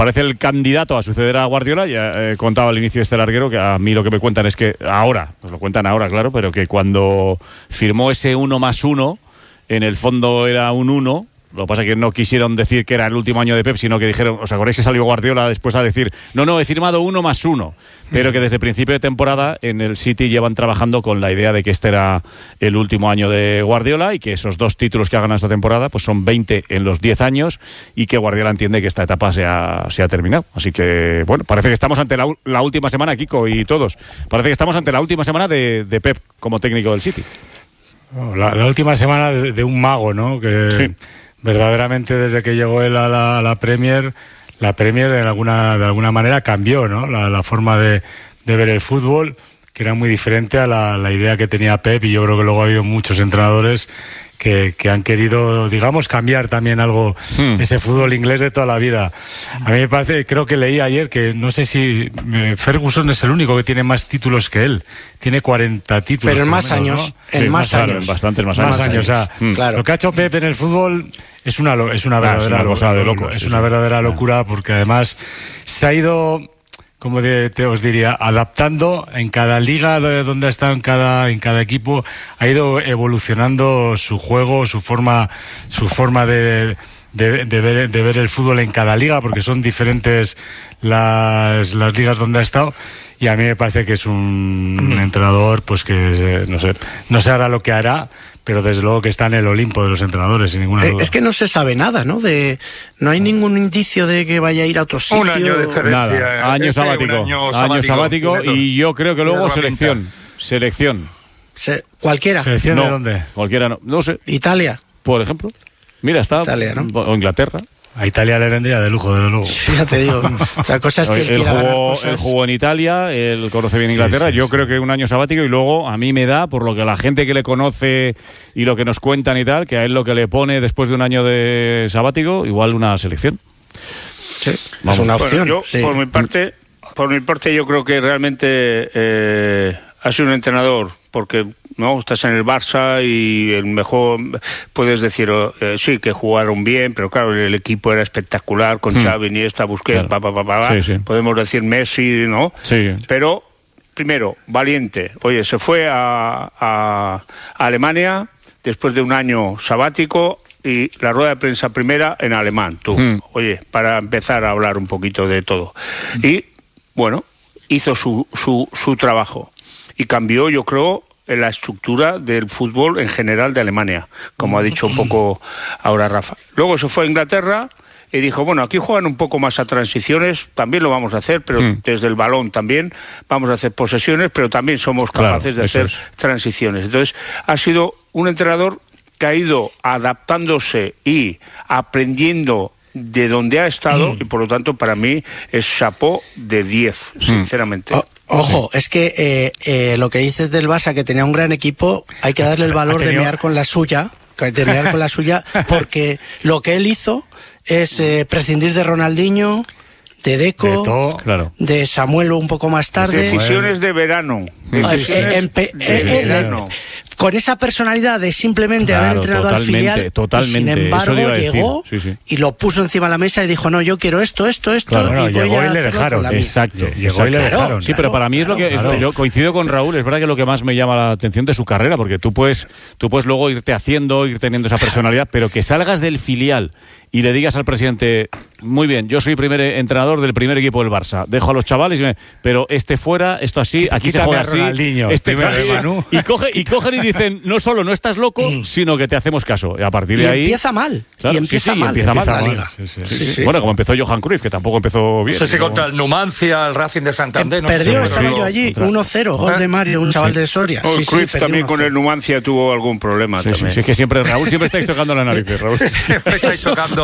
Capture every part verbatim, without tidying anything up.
parece el candidato a suceder a Guardiola. Ya he contado al inicio de este larguero que a mí lo que me cuentan es que ahora, nos lo cuentan ahora, claro, pero que cuando firmó ese uno más uno, en el fondo era un uno. Lo que pasa es que no quisieron decir que era el último año de Pep, sino que dijeron, ¿os acordáis que salió Guardiola después a decir, no, no, he firmado uno más uno? Pero que desde principio de temporada en el City llevan trabajando con la idea de que este era el último año de Guardiola y que esos dos títulos que ha ganado esta temporada pues son veinte en los diez años y que Guardiola entiende que esta etapa se ha, se ha terminado. Así que, bueno, parece que estamos ante la, la última semana, Kiko y todos, parece que estamos ante la última semana de, de Pep como técnico del City. La, la última semana de, de un mago, ¿no? Que... Sí. Verdaderamente desde que llegó él a la, a la Premier, la Premier de alguna, de alguna manera cambió, ¿no? La, la forma de, de ver el fútbol, que era muy diferente a la, la idea que tenía Pep, y yo creo que luego ha habido muchos entrenadores que, que han querido, digamos, cambiar también algo, hmm. ese fútbol inglés de toda la vida. A mí me parece, creo que leí ayer que no sé si eh, Ferguson es el único que tiene más títulos que él. Tiene cuarenta títulos. Pero en más menos, años, ¿no? en Sí, más claro, años. En bastantes más, más años. años. O sea, hmm. claro. Lo que ha hecho Pep en el fútbol es una, es una verdadera, ah, es una cosa de locos. Es sí, una sí. verdadera locura, porque además se ha ido, como de, te os diría, adaptando en cada liga de donde ha estado, en cada en cada equipo, ha ido evolucionando su juego, su forma su forma de, de, de, ver, de ver el fútbol en cada liga, porque son diferentes las, las ligas donde ha estado, y a mí me parece que es un, un entrenador pues que no sé, no sé hará lo que hará, pero desde luego que está en el Olimpo de los entrenadores, sin ninguna duda. Es que no se sabe nada, ¿no? De, no hay ningún indicio de que vaya a ir a otro sitio. Un año de diferencia. Nada, año este, sabático, año año sabático, sabático y yo creo que luego selección, selección. Se, cualquiera. ¿Selección no, de dónde? Cualquiera no, no sé. Italia. Por ejemplo, mira, está Italia, ¿no? o Inglaterra. A Italia le vendría de lujo, desde luego. Ya te digo. Otra cosa es que él, él jugó, él jugó en Italia, él conoce bien Inglaterra. Sí, sí, yo sí. creo que un año sabático, y luego a mí me da, por lo que la gente que le conoce y lo que nos cuentan y tal, que a él lo que le pone después de un año de sabático, igual una selección. Sí, Vamos. es una opción. Bueno, yo, sí. por mi parte, por mi parte, yo creo que realmente eh, ha sido un entrenador, porque no estás en el Barça y el mejor puedes decir eh, sí que jugaron bien, pero claro, el equipo era espectacular con hmm. Xavi, Iniesta, Busquets, claro. pa, pa, pa, pa, sí, sí. podemos decir Messi, ¿no? Sí. Pero primero, valiente. Oye, se fue a, a, a Alemania después de un año sabático, y la rueda de prensa primera en alemán, tú. Hmm. Oye, para empezar a hablar un poquito de todo. Y bueno, hizo su su su trabajo y cambió, yo creo, la estructura del fútbol en general de Alemania, como ha dicho un poco ahora Rafa. Luego se fue a Inglaterra y dijo, bueno, aquí juegan un poco más a transiciones, también lo vamos a hacer, pero mm. desde el balón también vamos a hacer posesiones, pero también somos capaces claro, de hacer es. transiciones. Entonces, ha sido un entrenador que ha ido adaptándose y aprendiendo de donde ha estado, mm. y por lo tanto para mí es chapó de diez, mm. sinceramente. Oh. Ojo, es que eh, eh, lo que dices del Barça, que tenía un gran equipo, hay que darle el valor tenido... de mear con la suya, de mear con la suya, porque lo que él hizo es eh, prescindir de Ronaldinho, de Deco, de, todo, claro. de Samuel un poco más tarde. Decisiones de verano. Decisiones en, en, en, de en, verano. Con esa personalidad de simplemente claro, haber entrenado al filial, totalmente, y sin embargo llegó sí, sí. y lo puso encima de la mesa y dijo, no, yo quiero esto, esto, esto. Claro, no, y llegó voy a y le dejaron. Exacto. Llegó exacto. y le dejaron. Claro, sí, pero para mí es lo que claro. es, yo coincido con Raúl, es verdad que lo que más me llama la atención de su carrera, porque tú puedes, tú puedes luego irte haciendo, ir teniendo esa personalidad, pero que salgas del filial y le digas al presidente, muy bien, yo soy primer entrenador del primer equipo del Barça, dejo a los chavales, y me, pero este fuera, esto así, aquí Quítame se juega así, este claro, y, coge, y cogen y dicen, no solo no estás loco, sino que te hacemos caso. Y a partir y de ahí... empieza mal. Claro, y empieza sí, sí, mal. Empieza mal. La liga. Sí, sí, sí, sí, sí. Bueno, como empezó Johan Cruyff, que tampoco empezó bien. No sé si contra el Numancia, el Racing de Santander. No perdió, sé, estaba yo allí, uno cero, gol de Mario, un chaval de Soria. Oh, sí, Cruyff sí, también con el Numancia tuvo algún problema. Sí, también. Sí, sí, es que siempre, Raúl, siempre estáis tocando la nariz, Raúl. Siempre estáis tocando.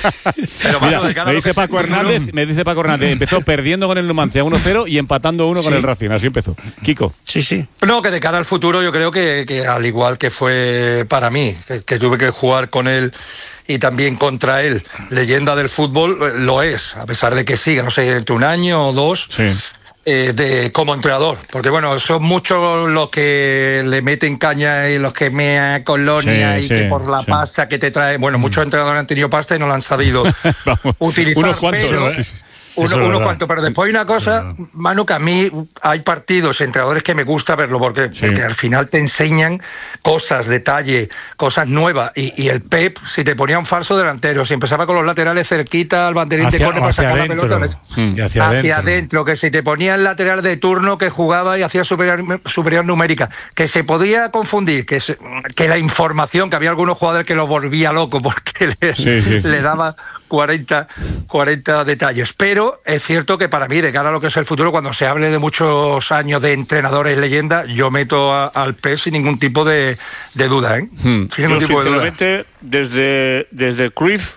Pero Mira, bueno, me dice Paco Hernández, me dice Paco Hernández, empezó perdiendo con el Numancia uno cero y empatando uno sí. con el Racing, así empezó. Kiko. Sí, sí. No, que de cara al futuro yo creo que, que al igual que fue para mí, que, que tuve que jugar con él y también contra él, leyenda del fútbol, lo es, a pesar de que siga, no sé, entre un año o dos. Sí. eh, de como entrenador, porque bueno, son muchos los que le meten caña y los que mea colonia sí, y sí, que por la sí. pasta que te trae, bueno, muchos entrenadores han tenido pasta y no la han sabido utilizar. Unos cuantos, pero, ¿no? Sí, sí. Uno, unos cuantos, pero después hay una cosa, Manu, que a mí hay partidos, entrenadores que me gusta verlo, porque, sí. porque al final te enseñan cosas, detalle, cosas nuevas, y, y el Pep, si te ponía un falso delantero, si empezaba con los laterales cerquita al banderín hacia, de córner para sacar adentro. la pelota, mm. hacia, hacia adentro. adentro, que si te ponía el lateral de turno que jugaba y hacía superior, superior numérica, que se podía confundir, que, se, que la información, que había algunos jugadores que lo volvía loco porque le, sí, sí. le daba cuarenta, cuarenta detalles, pero es cierto que para mí, de cara a lo que es el futuro, cuando se hable de muchos años de entrenadores leyenda, yo meto a, al P E S sin ningún tipo de, de duda, ¿eh? Hmm. Sin ningún yo, tipo sinceramente, de duda. desde, desde Cruyff,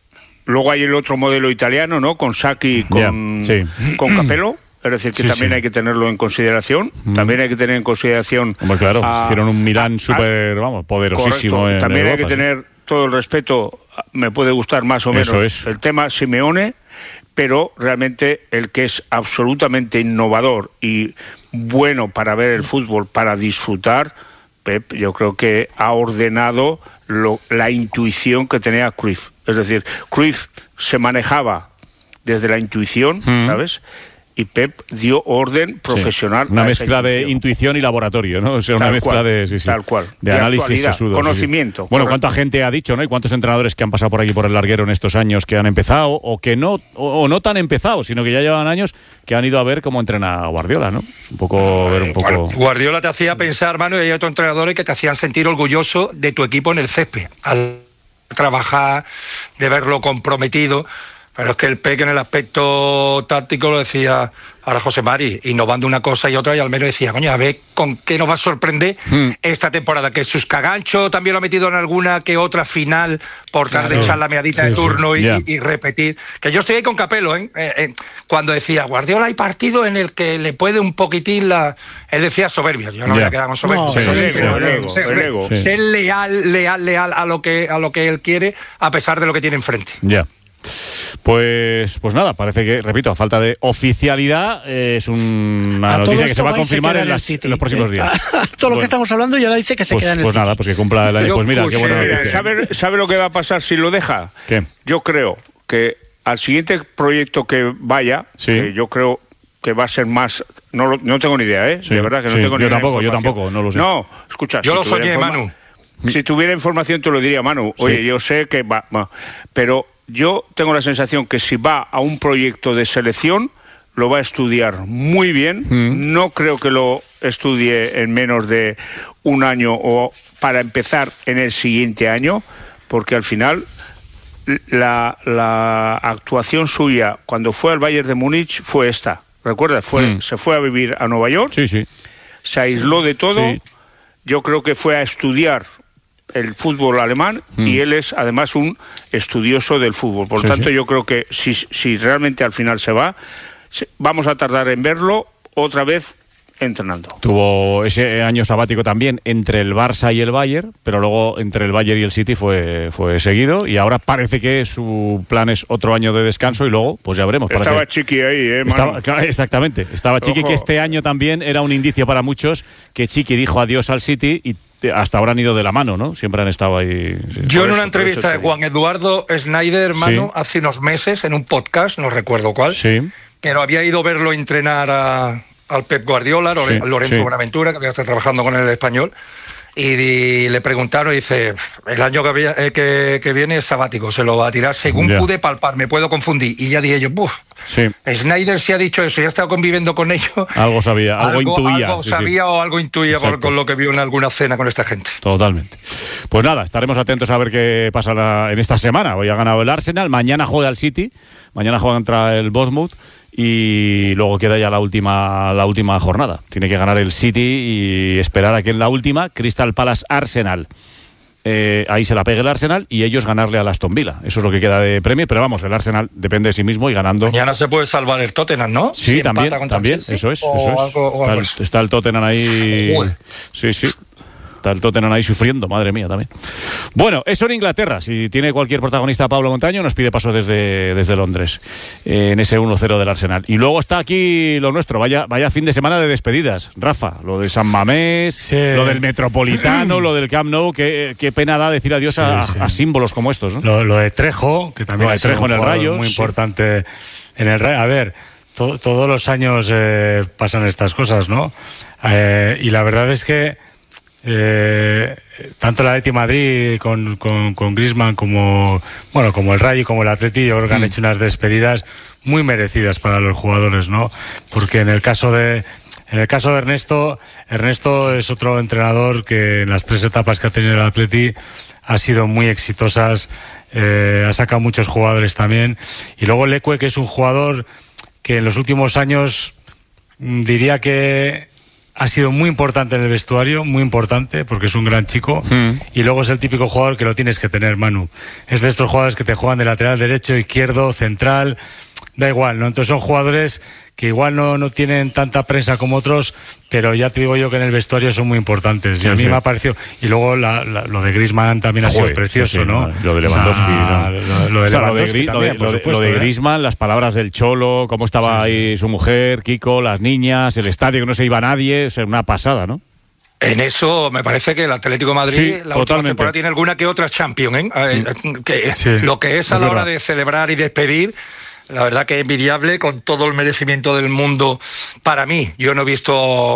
luego hay el otro modelo italiano, ¿no? Con Sacchi, con, yeah, sí. con Capello. Es decir, que sí, también sí. hay que tenerlo en consideración. Mm. También hay que tener en consideración... Hombre, claro, a, hicieron un Milán súper, vamos, poderosísimo. Correcto. En También Europa, hay que tener todo el respeto, me puede gustar más o menos es. el tema Simeone, pero realmente el que es absolutamente innovador y bueno para ver el fútbol, para disfrutar, Pep, yo creo que ha ordenado lo, la intuición que tenía Cruyff. Es decir, Cruyff se manejaba desde la intuición, mm. ¿sabes?, y Pep dio orden profesional. Sí. Una mezcla de intuición y laboratorio, ¿no? O sea, una tal mezcla cual, de, sí, sí, tal cual. de, de análisis sesudo. Conocimiento. Sí, sí. Bueno, ¿cuánta gente ha dicho, ¿no? Y cuántos entrenadores que han pasado por aquí por el larguero en estos años que han empezado o que no, o, o no tan empezados, sino que ya llevan años que han ido a ver cómo entrena Guardiola, ¿no? Es un poco, ver un poco... Guardiola te hacía pensar, Manu, y hay otros entrenadores que te hacían sentir orgulloso de tu equipo en el césped, al trabajar, de verlo comprometido. Pero es que el P E C en el aspecto táctico lo decía ahora José Mari, innovando una cosa y otra, y al menos decía, coño, a ver con qué nos va a sorprender mm. esta temporada, que sus Cagancho también lo ha metido en alguna que otra final por tal de echar la meadita sí, de turno sí, y, yeah. y repetir. Que yo estoy ahí con Capello, ¿eh? Eh, eh, cuando decía, Guardiola hay partido en el que le puede un poquitín la... Él decía soberbia, yo no yeah. me voy a quedar con soberbia. No, sí, sí, pero, el ego, ser, el ego. ser leal, leal, leal a lo que a lo que él quiere, a pesar de lo que tiene enfrente. Ya. Yeah. Pues, pues nada, parece que, repito, a falta de oficialidad, eh, es una a noticia que se va a confirmar en, las, en los próximos días. Todo lo bueno, que estamos hablando ya la dice que se pues, queda en el Pues City. nada, pues que cumpla el año. Pues mira, qué buena noticia. ¿Sabe, ¿Sabe lo que va a pasar si lo deja? ¿Qué? Yo creo que al siguiente proyecto que vaya, sí. que yo creo que va a ser más... No, lo, no tengo ni idea, ¿eh? Sí, de verdad que no sí, tengo ni yo idea. Tampoco, yo tampoco, no lo sé. No, escucha. Yo si lo soñé, informa- Manu. Si tuviera información te lo diría, Manu. Oye, sí. yo sé que va, va... Pero... Yo tengo la sensación que si va a un proyecto de selección, lo va a estudiar muy bien. Mm. No creo que lo estudie en menos de un año o para empezar en el siguiente año, porque al final la, la actuación suya cuando fue al Bayern de Múnich fue esta. ¿Recuerdas? Fue, mm. Se fue a vivir a Nueva York, sí, sí. se aisló de todo. Sí. Yo creo que fue a estudiar el fútbol alemán mm. y él es además un estudioso del fútbol. Por lo sí, tanto, sí. yo creo que si, si realmente al final se va, vamos a tardar en verlo otra vez entrenando. Tuvo ese año sabático también entre el Barça y el Bayern, pero luego entre el Bayern y el City fue, fue seguido y ahora parece que su plan es otro año de descanso y luego pues ya veremos. Estaba Chiqui ahí, ¿eh, estaba, Exactamente, estaba Chiqui, que este año también era un indicio para muchos que Chiqui dijo adiós al City y hasta ahora han ido de la mano, ¿no? Siempre han estado ahí. Sí. Yo en una eso, entrevista de Juan Eduardo Schneider, hermano, sí. hace unos meses, en un podcast, no recuerdo cuál, sí. que lo había ido a verlo entrenar a, al Pep Guardiola, Lore, sí, Lorenzo sí. Buenaventura, que había estado trabajando con el español, y, y le preguntaron, y dice, el año que, había, eh, que, que viene es sabático, se lo va a tirar según yeah. pude palpar, me puedo confundir. Y ya dije yo, ¡buf! Sí. Schneider sí ha dicho eso, ya ha estado conviviendo con ellos. Algo sabía, algo, algo intuía. Algo sí, sabía sí. o algo intuía por, con lo que vio en alguna cena con esta gente. Totalmente. Pues nada, estaremos atentos a ver qué pasa la, en esta semana. Hoy ha ganado el Arsenal, mañana juega el City, mañana juega contra el Bournemouth y luego queda ya la última, la última jornada. Tiene que ganar el City y esperar a que en la última, Crystal Palace Arsenal. Eh, ahí se la pegue el Arsenal y ellos ganarle al Aston Villa. Eso es lo que queda de premio, pero vamos, el Arsenal depende de sí mismo y ganando. Mañana se puede salvar el Tottenham, ¿no? Sí, si también, también, eso es, eso es. Algo, está, el, está el Tottenham ahí. Uy. Sí, sí. Está el Tottenham ahí sufriendo, madre mía, también. Bueno, eso en Inglaterra. Si tiene cualquier protagonista Pablo Montaño, nos pide paso desde, desde Londres, eh, en ese uno cero del Arsenal. Y luego está aquí lo nuestro, vaya, vaya fin de semana de despedidas, Rafa. Lo de San Mamés, sí. Lo del Metropolitano, lo del Camp Nou. Qué, qué pena da decir adiós a, sí, sí. a símbolos como estos, ¿no? Lo, lo de Trejo, que también lo de Trejo en el Rayo. Muy importante sí. en el Rayo. A ver, to, todos los años eh, pasan estas cosas, ¿no? Eh, y la verdad es que Eh, tanto el Atleti Madrid con, con, con Griezmann como bueno como el Rayo y como el Atleti, yo creo que han hecho unas despedidas muy merecidas para los jugadores, ¿no? Porque en el caso de en el caso de Ernesto Ernesto es otro entrenador que en las tres etapas que ha tenido el Atleti ha sido muy exitosas, eh, ha sacado muchos jugadores también, y luego Leque, que es un jugador que en los últimos años diría que ha sido muy importante en el vestuario, muy importante, porque es un gran chico, mm. y luego es el típico jugador que lo tienes que tener, Manu. Es de estos jugadores que te juegan de lateral derecho, izquierdo, central, da igual, ¿no? Entonces son jugadores que igual no, no tienen tanta prensa como otros, pero ya te digo yo que en el vestuario son muy importantes. Sí, y a mí sí. me ha parecido... Y luego la, la, lo de Griezmann también ha sido Joder, precioso, sí, sí, ¿no? Lo de Lewandowski. O sea, lo, lo de Lewandowski lo de, también, lo de, supuesto, lo de ¿eh? Griezmann, las palabras del Cholo, cómo estaba sí, ahí sí. su mujer, Kiko, las niñas, el estadio que no se iba nadie, o sea, una pasada, ¿no? En eso me parece que el Atlético de Madrid sí, la totalmente. última temporada tiene alguna que otra Champions, ¿eh? Mm. que, sí, lo que es a es la verdad. Hora de celebrar y despedir, la verdad que es envidiable, con todo el merecimiento del mundo para mí. Yo no he visto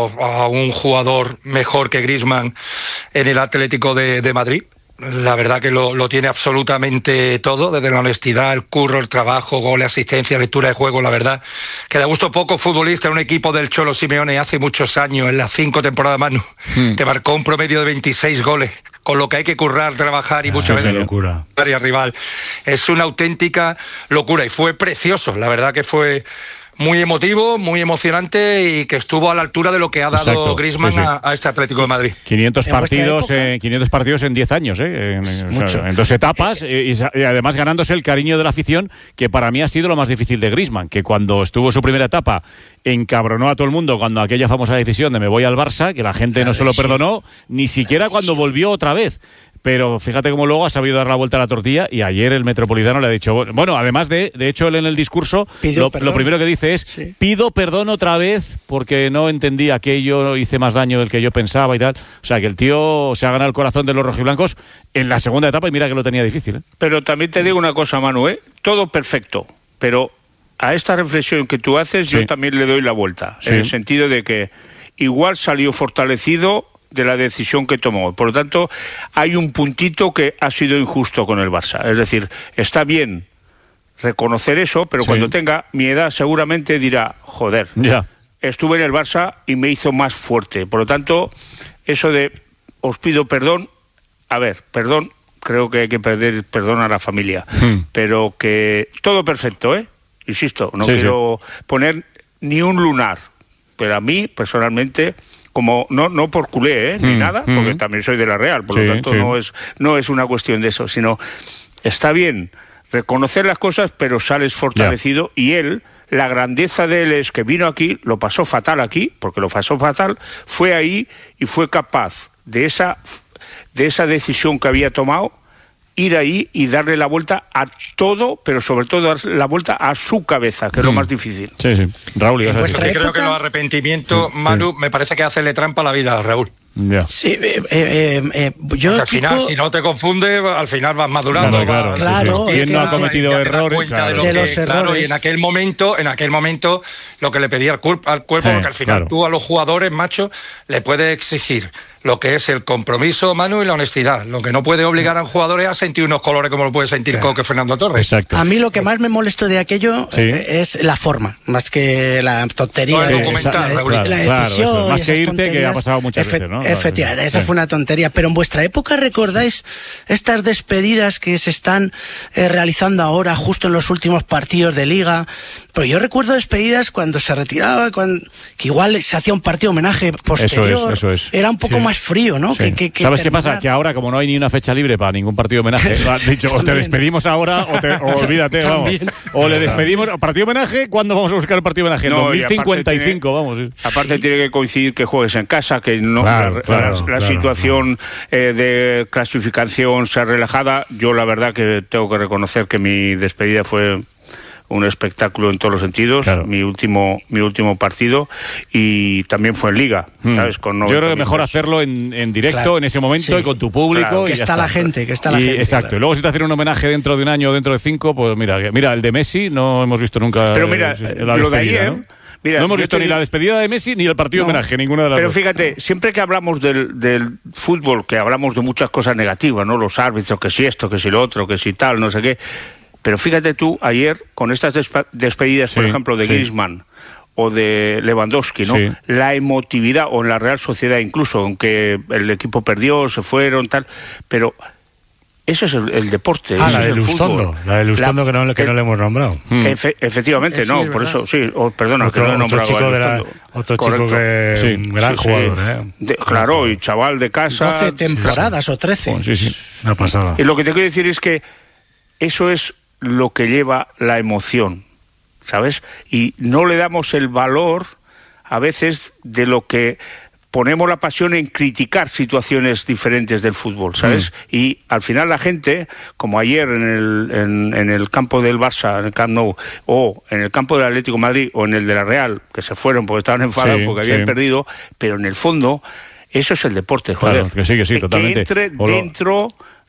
a un jugador mejor que Griezmann en el Atlético de, de Madrid. La verdad que lo, lo tiene absolutamente todo, desde la honestidad, el curro, el trabajo, goles, asistencia, lectura de juego. La verdad que da gusto poco futbolista en un equipo del Cholo Simeone hace muchos años, en las cinco temporadas, Manu, mm. te marcó un promedio de veintiséis goles, con lo que hay que currar, trabajar y ah, muchas veces locura. Área rival. Es una auténtica locura y fue precioso. La verdad que fue muy emotivo, muy emocionante, y que estuvo a la altura de lo que ha dado Exacto, Griezmann sí, sí. A, a este Atlético de Madrid. quinientos partidos, eh, quinientos partidos en diez años, eh, en, o sea, en dos etapas, eh, y, y además ganándose el cariño de la afición, que para mí ha sido lo más difícil de Griezmann, que cuando estuvo su primera etapa encabronó a todo el mundo cuando aquella famosa decisión de me voy al Barça, que la gente no se lo perdonó, ni siquiera cuando volvió otra vez. Pero fíjate cómo luego ha sabido dar la vuelta a la tortilla, y ayer el Metropolitano le ha dicho, bueno, además de, de hecho él en el discurso, lo, lo primero que dice es, sí. pido perdón otra vez porque no entendí aquello, hice más daño del que yo pensaba y tal. O sea, que el tío se ha ganado el corazón de los rojiblancos en la segunda etapa, y mira que lo tenía difícil, ¿eh? Pero también te digo una cosa, Manu, ¿eh? Todo perfecto, pero a esta reflexión que tú haces sí. yo también le doy la vuelta, sí. en el sentido de que igual salió fortalecido de la decisión que tomó. Por lo tanto, hay un puntito que ha sido injusto con el Barça. Es decir, está bien reconocer eso, pero sí. cuando tenga mi edad seguramente dirá, joder, ya. estuve en el Barça y me hizo más fuerte. Por lo tanto, eso de os pido perdón, a ver, perdón, creo que hay que pedir perdón a la familia, hmm. pero que todo perfecto, ¿eh? Insisto, no sí, quiero sí. poner ni un lunar, pero a mí, personalmente, como no no por culé, ¿eh? ni mm, nada, mm. porque también soy de la Real, por sí, lo tanto sí. no es no es una cuestión de eso, sino está bien reconocer las cosas, pero sales fortalecido, yeah. y él, la grandeza de él es que vino aquí, lo pasó fatal aquí, porque lo pasó fatal, fue ahí y fue capaz de esa de esa decisión que había tomado, ir ahí y darle la vuelta a todo, pero sobre todo dar la vuelta a su cabeza, que es mm. lo más difícil. Sí, sí. Raúl, ibas a decir. Pues creo que los arrepentimientos, Manu, sí. me parece que hacerle trampa a la vida a Raúl. Yeah. Sí, eh, eh, eh, yo al final, Kiko... si no te confunde, al final vas madurando. Claro, claro. claro sí, sí. ¿Quién no ha cometido errores? Claro. De, de que, los claro, errores. y en aquel momento, en aquel momento, lo que le pedía al, cuerpo, al cuerpo, sí, porque al final claro. tú a los jugadores, macho, le puedes exigir lo que es el compromiso, Manu, y la honestidad. Lo que no puede obligar a un jugador es a sentir unos colores como lo puede sentir claro. Coque Fernando Torres. Exacto. A mí lo que más me molestó de aquello sí. es la forma, más que la tontería. Sí, de, documental, la, claro, la decisión. Claro, más que irte, que ha pasado muchas Efe- veces, ¿no? Efectivamente, esa sí. fue una tontería. Pero en vuestra época, ¿recordáis estas despedidas que se están eh, realizando ahora, justo en los últimos partidos de Liga? Pues yo recuerdo despedidas cuando se retiraba, cuando, que igual se hacía un partido homenaje posterior. Eso es, eso es. Era un poco sí. más más frío, ¿no? Sí. Que, que, que ¿Sabes terminar... qué pasa? Que ahora, como no hay ni una fecha libre para ningún partido de homenaje, has dicho, o te despedimos ahora o, te, o olvídate, vamos. O le despedimos. ¿Partido de homenaje? ¿Cuándo vamos a buscar el partido de homenaje? En no, dos mil cincuenta y cinco, tiene, vamos. Sí. Aparte tiene que coincidir que juegues en casa, que no claro, la, claro, la, la claro, situación claro. Eh, de clasificación sea relajada. Yo la verdad que tengo que reconocer que mi despedida fue un espectáculo en todos los sentidos, claro. mi último mi último partido, y también fue en Liga, hmm. ¿sabes? Con Yo creo que mejor hacerlo en, en directo, claro. en ese momento, sí. y con tu público. Claro. Y que está, está la gente, que está la y, gente. Exacto, claro. Y luego si te hacen un homenaje dentro de un año o dentro de cinco, pues mira, mira, el de Messi no hemos visto nunca. Pero mira, eh, la lo despedida, de ayer... ¿no? Mira, no hemos visto te... ni la despedida de Messi ni el partido de no, homenaje, ninguna de las pero dos. Pero fíjate, siempre que hablamos del, del fútbol, que hablamos de muchas cosas negativas, ¿no? Los árbitros, que si esto, que si lo otro, que si tal, no sé qué. Pero fíjate tú, ayer, con estas despe- despedidas, sí, por ejemplo, de sí. Griezmann o de Lewandowski, ¿no? Sí. La emotividad, o en la Real Sociedad incluso, aunque el equipo perdió, se fueron, tal, pero... Eso es el, el deporte. Ah, la de Lustondo, la de Lustondo que, no, que el, no le hemos nombrado. Efe, efectivamente, eh, sí, no, por eso, sí, oh, perdona, otro, que no he nombrado otro chico, a de la, otro chico que sí, un gran sí, jugador, sí. ¿eh? De, claro, y chaval de casa. doce temporadas sí, o trece. Sí, sí. Una pasada. Y lo que te quiero decir es que eso es lo que lleva la emoción, ¿sabes? Y no le damos el valor a veces de lo que... Ponemos la pasión en criticar situaciones diferentes del fútbol, ¿sabes? Mm. Y al final la gente, como ayer en el, en, en el campo del Barça, en el Camp Nou, o en el campo del Atlético de Madrid, o en el de la Real, que se fueron porque estaban enfadados sí, porque habían sí. perdido, pero en el fondo, eso es el deporte, joder. Claro, que sí, que sí, totalmente. Que entre dentro...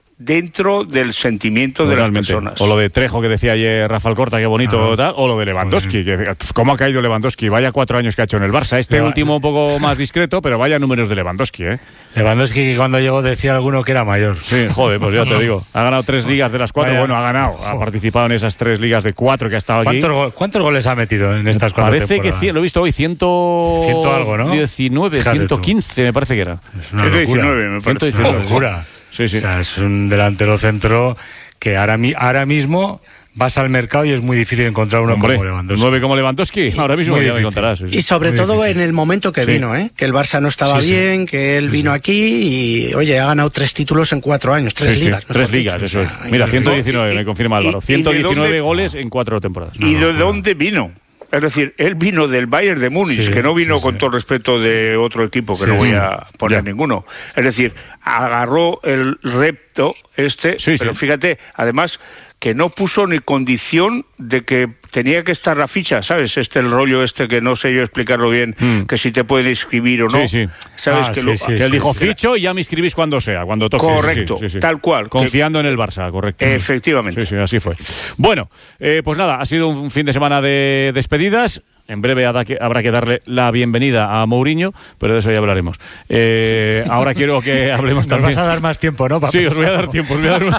dentro del sentimiento Totalmente. de las personas. O lo de Trejo que decía ayer Rafa Alcorta, qué bonito, ah, tal, o lo de Lewandowski, que, cómo ha caído Lewandowski, vaya cuatro años que ha hecho en el Barça, este Leva... último un poco más discreto, pero vaya números de Lewandowski, ¿eh? Lewandowski que cuando llegó decía alguno que era mayor. Sí, joder, pues ya te digo, ha ganado tres ligas de las cuatro, vaya. bueno, ha ganado, ha participado en esas tres ligas de cuatro que ha estado aquí. ¿Cuántos, ¿cuántos goles ha metido en estas cuatro Parece temporadas? que, lo he visto hoy, ciento... ciento algo, ¿no? diecinueve, Fíjate ciento quince, tú. me parece que era. Es una locura. ciento diecinueve, me parece. Es una locura. Sí, sí. O sea, es un delantero centro que ahora, ahora mismo vas al mercado y es muy difícil encontrar uno Hombre, como Lewandowski. nueve como Lewandowski, ahora mismo ya me encontrarás. Sí, sí. Y sobre muy todo difícil. en el momento que sí. vino, ¿eh? Que el Barça no estaba sí, bien, sí. que él sí, vino sí. aquí y, oye, ha ganado tres títulos en cuatro años, tres sí, ligas. Sí. Tres ligas, dicho. eso es. Mira, ciento diecinueve, me confirma Álvaro. ciento diecinueve goles en cuatro temporadas. ¿Y de dónde vino? Es decir, él vino del Bayern de Múnich, sí, que no vino sí, con sí. todo el respeto de otro equipo, que sí, no voy a poner ya. ninguno. Es decir, agarró el repto este, sí, pero sí. fíjate, además que no puso ni condición de que tenía que estar la ficha, ¿sabes? Este el rollo este que no sé yo explicarlo bien, mm. que si te pueden inscribir o no. Sí, sí. ¿Sabes? Ah, que, sí, lo, sí, que él sí, dijo, sí, ficho y ya me inscribís cuando sea, cuando toque. Correcto, sí, sí, sí. tal cual. Confiando que... en el Barça, correcto. Efectivamente. Sí, sí, así fue. Bueno, eh, pues nada, ha sido un fin de semana de despedidas. En breve habrá que darle la bienvenida a Mourinho, pero de eso ya hablaremos. Eh, ahora quiero que hablemos también. Nos vas a dar más tiempo, ¿no? Sí, os voy a dar tiempo. Os voy a dar un...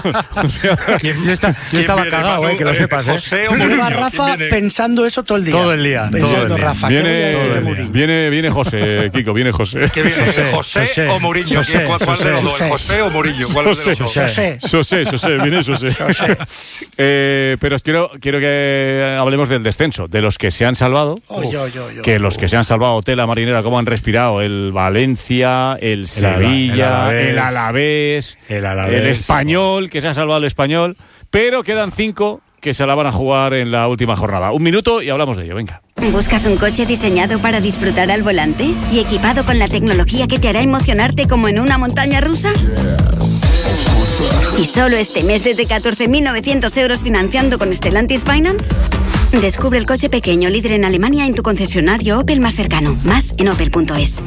yo, está, yo estaba viene, cagado, Manu, eh, que lo sepas. ¿eh? Lleva Rafa pensando eso todo el día. Todo el día. Pensando, todo el día. Rafa. Viene, todo el día. Viene, viene José, Kiko, viene José. ¿Qué viene? ¿José, José, José o Mourinho? José, ¿Cuál José, de los dos? ¿José o Mourinho? ¿Cuál José, de los dos? José. José, José, viene José. José. Eh, pero os quiero, quiero que hablemos del descenso, de los que se han salvado. Oh, yo, yo, yo. Que los que se han salvado, tela marinera, cómo han respirado el Valencia, el, el Sevilla, el Alavés, el, Alavés, el Español, que se ha salvado el Español, pero quedan cinco que se la van a jugar en la última jornada. Un minuto y hablamos de ello, venga. ¿Buscas un coche diseñado para disfrutar al volante y equipado con la tecnología que te hará emocionarte como en una montaña rusa? ¿Y solo este mes desde catorce mil novecientos euros financiando con Stellantis Finance? Descubre el coche pequeño líder en Alemania en tu concesionario Opel más cercano. Más en opel punto es.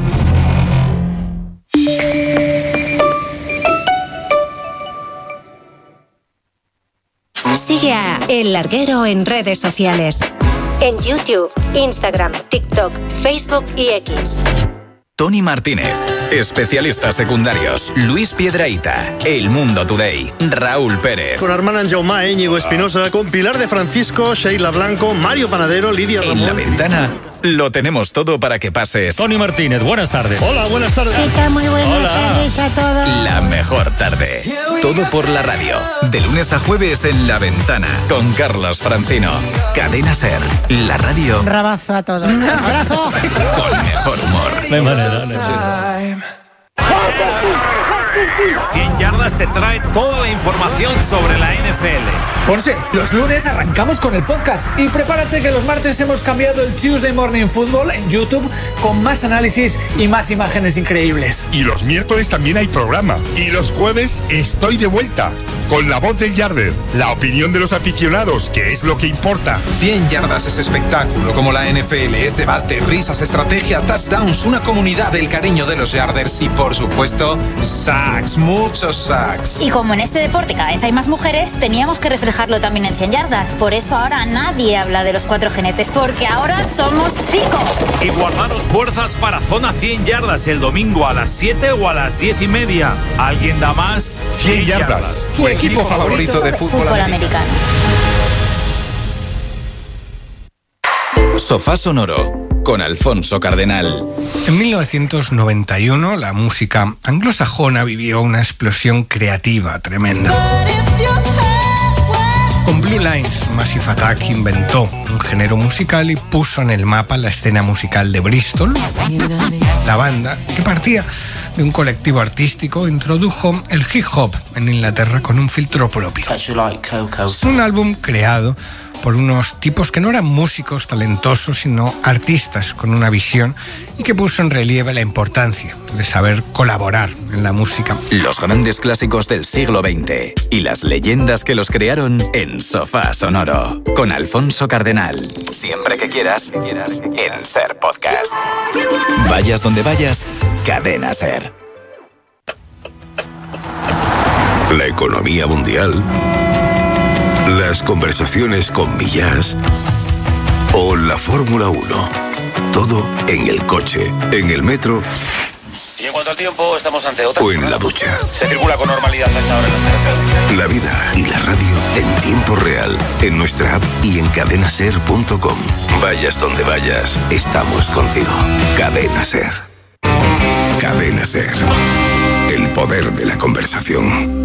Sigue a El Larguero en redes sociales. En YouTube, Instagram, TikTok, Facebook y X. Tony Martínez, especialistas secundarios, Luis Piedrahita, El Mundo Today, Raúl Pérez. Con Armand Jaumá, Íñigo Espinosa, con Pilar de Francisco, Sheila Blanco, Mario Panadero, Lidia Ramón. En La Ventana lo tenemos todo para que pases. Tony Martínez, buenas tardes. Hola, buenas tardes. ¿Qué tal? Muy buenas Hola. tardes a todos. La mejor tarde. Todo por la radio. De lunes a jueves en La Ventana. Con Carlos Francino. Cadena Ser. La radio. Un rabazo a todos. Un abrazo. Con mejor humor. De manera, cien yardas te trae toda la información sobre la N F L. Ponce, los lunes arrancamos con el podcast y prepárate que los martes hemos cambiado el Tuesday Morning Football en YouTube con más análisis y más imágenes increíbles. Y los miércoles también hay programa. Y los jueves estoy de vuelta con La Voz del Yarder, la opinión de los aficionados, que es lo que importa. cien yardas es espectáculo, como la N F L, es debate, risas, estrategia, touchdowns, una comunidad del cariño de los Yarders y, por supuesto, sacks, muchos sacks. Y como en este deporte cada vez hay más mujeres, teníamos que reflejarlo también en cien yardas. Por eso ahora nadie habla de los cuatro jinetes, porque ahora somos cinco. Y guardaros fuerzas para Zona cien yardas el domingo a las siete o a las diez y media. ¿Alguien da más? cien yardas. Tu equipo favorito de fútbol, fútbol americano. americano. Sofá Sonoro con Alfonso Cardenal. En mil novecientos noventa y uno la música anglosajona vivió una explosión creativa tremenda. Con Blue Lines, Massive Attack inventó un género musical y puso en el mapa la escena musical de Bristol. La banda, que partía de un colectivo artístico, introdujo el hip hop en Inglaterra con un filtro propio. Un álbum creado por unos tipos que no eran músicos talentosos, sino artistas con una visión, y que puso en relieve la importancia de saber colaborar en la música. Los grandes clásicos del siglo veinte y las leyendas que los crearon en Sofá Sonoro con Alfonso Cardenal. Siempre que quieras, en Ser Podcast. Vayas donde vayas, Cadena Ser. La economía mundial, las conversaciones con Millás o la Fórmula uno. Todo en el coche, en el metro. Y en cuanto al tiempo, estamos ante otra. O en la ducha. Se circula con normalidad hasta ahora en las carreteras. La vida y la radio en tiempo real, en nuestra app y en cadena ser punto com. Vayas donde vayas, estamos contigo. Cadena Ser. Cadena Ser. El poder de la conversación.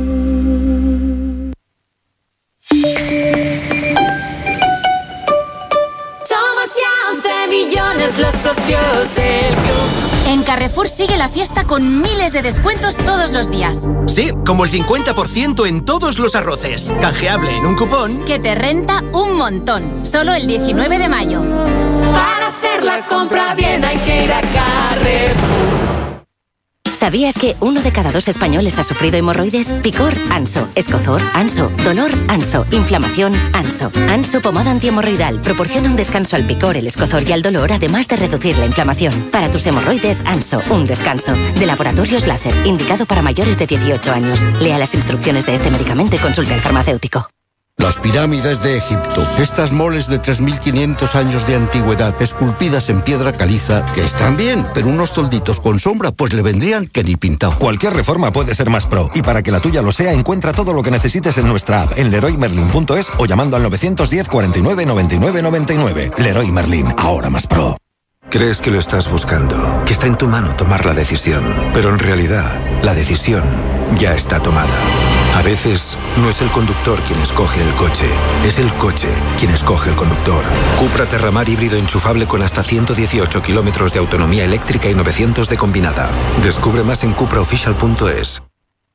Los socios del club. En Carrefour sigue la fiesta con miles de descuentos todos los días. Sí, como el cincuenta por ciento en todos los arroces. Canjeable en un cupón que te renta un montón. Solo el diecinueve de mayo. Para hacer la compra bien hay que ir a Carrefour. ¿Sabías que uno de cada dos españoles ha sufrido hemorroides? Picor, Anso. Escozor, Anso. Dolor, Anso. Inflamación, Anso. Anso pomada antihemorroidal proporciona un descanso al picor, el escozor y al dolor, además de reducir la inflamación. Para tus hemorroides, Anso. Un descanso. De Laboratorios Láser, indicado para mayores de dieciocho años. Lea las instrucciones de este medicamento y consulte al farmacéutico. Las pirámides de Egipto, estas moles de tres mil quinientos años de antigüedad, esculpidas en piedra caliza, que están bien, pero unos tolditos con sombra pues le vendrían que ni pintado. Cualquier reforma puede ser más pro, y para que la tuya lo sea, encuentra todo lo que necesites en nuestra app, en leroy merlin punto es o llamando al novecientos diez, cuarenta y nueve, noventa y nueve, noventa y nueve. Leroy Merlin, ahora más pro. Crees que lo estás buscando, que está en tu mano tomar la decisión, pero en realidad, la decisión ya está tomada. A veces, no es el conductor quien escoge el coche, es el coche quien escoge el conductor. Cupra Terramar híbrido enchufable con hasta ciento dieciocho kilómetros de autonomía eléctrica y novecientos de combinada. Descubre más en cupra oficial punto es.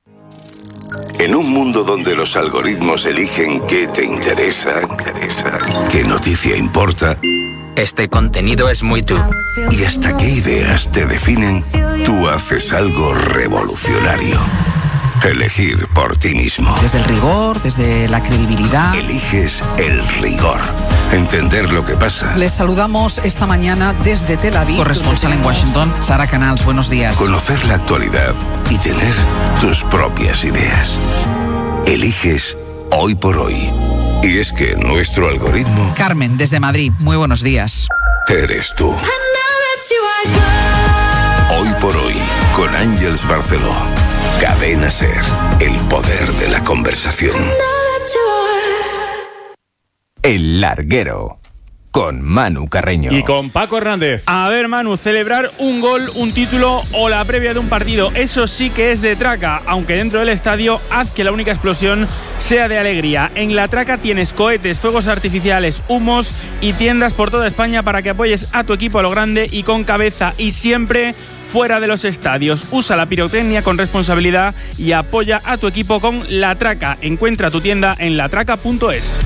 En un mundo donde los algoritmos eligen qué te interesa, qué noticia importa, este contenido es muy tú. y hasta qué ideas te definen, tú haces algo revolucionario. Elegir por ti mismo. Desde el rigor, desde la credibilidad. Eliges el rigor. Entender lo que pasa. Les saludamos esta mañana desde Tel Aviv. Corresponsal en Washington, Sara Canals, buenos días. Conocer la actualidad y tener tus propias ideas. Eliges hoy por hoy. Y es que nuestro algoritmo... Carmen, desde Madrid, muy buenos días. Eres tú. Hoy por hoy, con Ángeles Barceló. Cadena Ser, el poder de la conversación. El Larguero, con Manu Carreño. Y con Paco Hernández. A ver, Manu, celebrar un gol, un título o la previa de un partido, eso sí que es de traca, aunque dentro del estadio haz que la única explosión sea de alegría. En la traca tienes cohetes, fuegos artificiales, humos y tiendas por toda España para que apoyes a tu equipo a lo grande y con cabeza, y siempre fuera de los estadios. Usa la pirotecnia con responsabilidad y apoya a tu equipo con La Traca. Encuentra tu tienda en latraca punto es.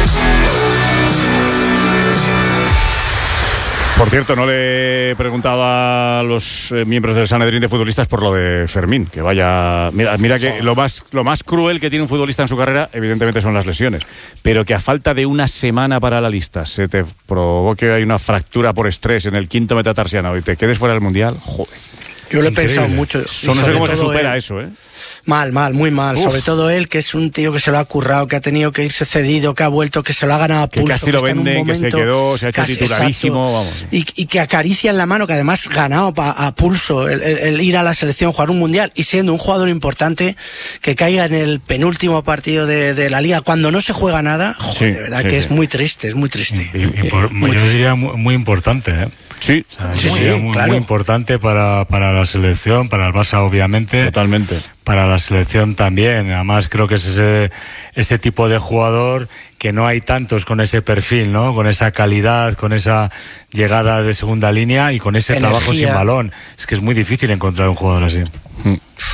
Por cierto, no le he preguntado a los eh, miembros del Sanedrín de futbolistas por lo de Fermín, que vaya... Mira, mira que lo más, lo más cruel que tiene un futbolista en su carrera, evidentemente, son las lesiones. Pero que a falta de una semana para la lista se te provoque hay una fractura por estrés en el quinto metatarsiano y te quedes fuera del Mundial, joder. Yo lo he Increíble. pensado mucho. Eso no sé cómo se supera él. eso, ¿eh? Mal, mal, muy mal. Uf. Sobre todo él, que es un tío que se lo ha currado, que ha tenido que irse cedido, que ha vuelto, que se lo ha ganado a pulso. Que casi lo venden, que se quedó, se ha hecho titularísimo, vamos. Y, y que acaricia en la mano, que además ganado pa, a pulso el, el, el ir a la selección, jugar un mundial, y siendo un jugador importante, que caiga en el penúltimo partido de, de la liga, cuando no se juega nada, joder, sí, de verdad sí, que sí. es muy triste, es muy triste. Y, y por, muy yo triste. diría muy, muy importante, ¿eh? Sí, o sea, sí, sí muy, claro. muy importante para, para la selección, para el Barça obviamente. Totalmente. Para la selección también. Además creo que es ese, ese tipo de jugador que no hay tantos con ese perfil, ¿no? Con esa calidad, con esa llegada de segunda línea y con ese Energía. trabajo sin balón. Es que es muy difícil encontrar un jugador así. Mm.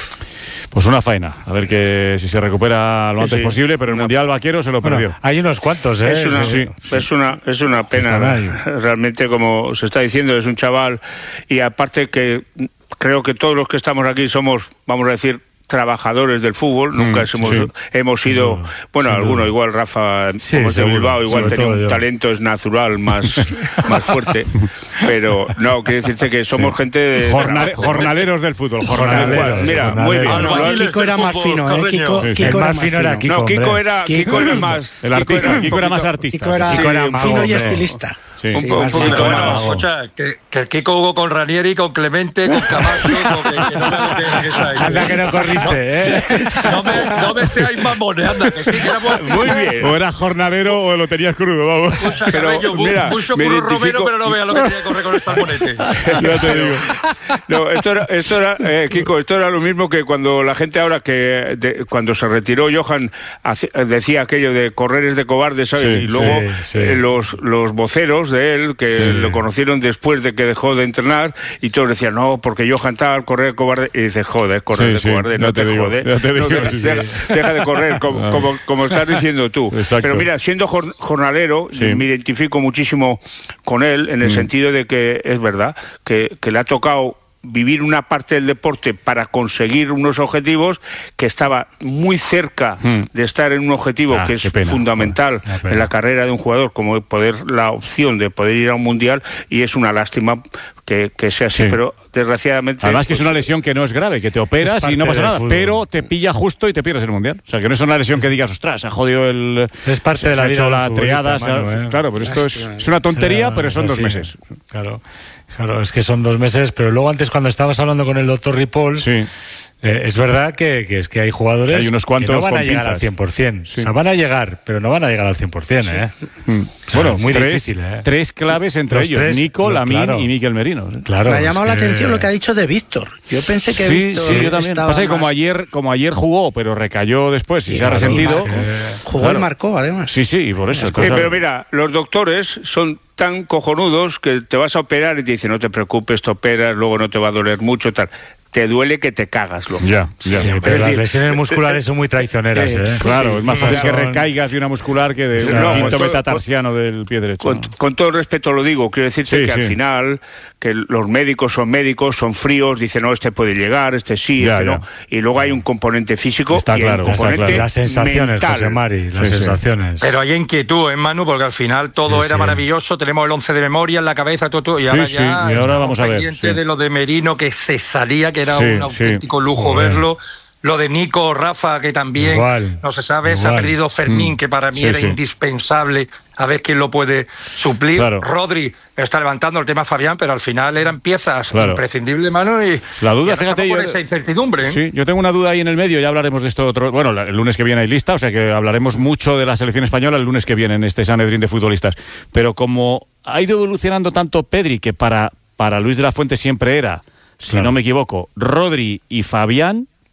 Pues una faena, a ver que si se recupera lo antes sí, posible, pero el no. Mundial Vaquero se lo perdió. Bueno, hay unos cuantos, ¿eh? Es una, sí. es una, es una pena. Realmente, como se está diciendo, es un chaval, y aparte que creo que todos los que estamos aquí somos, vamos a decir, trabajadores del fútbol, nunca mm, hemos, sí. hemos sido, bueno, sí, alguno igual, Rafa, sí, como es de Bilbao, igual tenía un yo. talento es natural más, más fuerte, pero no, quiere decirse que somos sí. gente de Jornal, jornaleros del fútbol, jornaleros. Bueno, mira, muy bien. No, Kiko era más fino, ¿eh? Kiko, sí, sí. Kiko el más fino era Kiko. No, Kiko era, Kiko era más... El artista, Kiko, Kiko era más artista. Kiko era, sí, Kiko era más fino y estilista. Sí. Un, sí, po, un poquito bueno, más. Escucha, que, que el Kiko jugó con Ranieri, con Clemente, con Camacho, con que, que no me lo que, que sabes. Anda que no corriste, ¿eh? No me, no me seáis mamones, anda, que sí que era bueno. Muy bien. O eras jornalero o lo tenías crudo, vamos. Mucha pero, Cabello, mira, mucho curro Romero, pero no veas lo que tenía que correr con el salmonete. Ya te digo. No, esto era, esto era eh, Kiko, esto era lo mismo que cuando la gente ahora que, de, cuando se retiró Johan, hace, decía aquello de correr es de cobardes, ¿sabes? Sí, y luego sí, sí. Eh, los, los voceros de él, que sí. lo conocieron después de que dejó de entrenar, y todos decían, no, porque Johan tal, correr de cobarde, y dice, joder, correr sí, de sí. cobarde, no, no te, te jode, no te digo, no, sí, deja, sí. deja de correr, como, ah. como, como estás diciendo tú. Exacto. Pero mira, siendo jornalero, sí. me identifico muchísimo con él, en el mm. sentido de que es verdad, que, que le ha tocado vivir una parte del deporte para conseguir unos objetivos, que estaba muy cerca hmm. de estar en un objetivo ah, que es pena, fundamental en la carrera de un jugador, como poder la opción de poder ir a un mundial, y es una lástima que, que sea así, sí. pero desgraciadamente... Además pues, que es una lesión que no es grave, que te operas y no pasa nada, fútbol. Pero te pilla justo y te pierdes el mundial. O sea, que no es una lesión que digas, ostras, se ha jodido el... Es parte se, de la se vida ha hecho la triada, mano, se ha, eh. claro, pero esto es, es una tontería, pero son dos meses. Claro. Claro, es que son dos meses, pero luego antes cuando estabas hablando con el doctor Ripoll, sí. eh, es verdad que, que es que hay jugadores hay unos cuantos que no van a llegar pinzas. al cien por ciento. Sí. O sea, van a llegar, pero no van a llegar al cien por ciento, ¿eh? Sí. Mm. O sea, bueno, muy tres, difícil, ¿eh? Tres claves entre Los ellos, tres, Nico, Lamín claro. y Mikel Merino. ¿Sí? Claro, me ha llamado es la que... atención lo que ha dicho de Víctor. Yo pensé que sí, Víctor sí, yo también. Pasa que como ayer, como ayer jugó, pero recayó después y sí, se ha resentido. Que... Jugó claro. y marcó, además. Sí, sí, y por eso. Sí, pero mira, los doctores son tan cojonudos que te vas a operar y te dicen, no te preocupes, te operas, luego no te va a doler mucho, tal. Te duele que te cagas, loco. Ya, ya. Sí, pero las lesiones musculares son muy traicioneras, ¿eh? ¿eh? Claro, sí, es más fácil son... que recaigas de una muscular que de un no, quinto metatarsiano todo, del pie derecho. Con, ¿no? con todo el respeto lo digo, quiero decirte sí, que sí. al final, que los médicos son médicos, son fríos, dicen, no, este puede llegar, este sí, ya, este ya. no. Y luego hay un componente físico está y claro, un componente está claro. Las sensaciones, mental. José Mari, las sí, sensaciones. Sí. Pero hay inquietud, ¿eh, Manu? Porque al final todo sí, era sí. maravilloso, tenemos el once de memoria en la cabeza, todo, todo y ahora sí, ya... Sí. Y ahora vamos a ver. Pendiente sí. de lo de Merino, que se salía, que era sí, un auténtico sí. lujo Joder. verlo. Lo de Nico, Rafa, que también igual, no se sabe, igual. se ha perdido Fermín, mm. que para mí sí, era sí. indispensable, a ver quién lo puede suplir. Claro. Rodri está levantando el tema Fabián, pero al final eran piezas claro. imprescindibles, mano, y la duda, y fíjate, yo, esa incertidumbre. ¿eh? Sí, yo tengo una duda ahí en el medio, ya hablaremos de esto otro, bueno, el lunes que viene hay lista, o sea que hablaremos mucho de la selección española el lunes que viene en este Sanedrín de futbolistas, pero como ha ido evolucionando tanto Pedri, que para, para Luis de la Fuente siempre era, si claro. no me equivoco, Rodri y Fabián,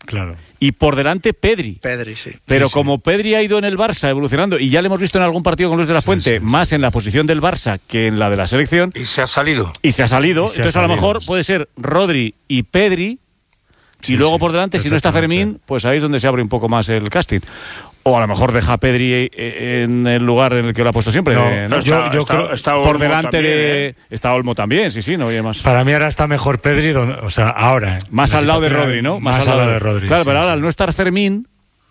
Claro. Y por delante Pedri. Pedri, sí. Pero sí, como sí. Pedri ha ido en el Barça evolucionando, y ya le hemos visto en algún partido con Luis de la Fuente, sí, sí, más en la posición del Barça que en la de la selección. Y se ha salido. Y se ha salido. Se ha Entonces salido. a lo mejor puede ser Rodri y Pedri. Sí, y luego sí, por delante, si no está Fermín, pues ahí es donde se abre un poco más el casting. O a lo mejor deja a Pedri en el lugar en el que lo ha puesto siempre. No, ¿no? yo, Está, yo está, creo, está por delante también, de... ¿eh? Está Olmo también, sí, sí, no oye más. Para mí ahora está mejor Pedri, donde, o sea, ahora. ¿eh? Más al lado de Rodri, ¿no? Más, más al lado de Rodri. Claro, sí, pero ahora sí. al no estar Fermín,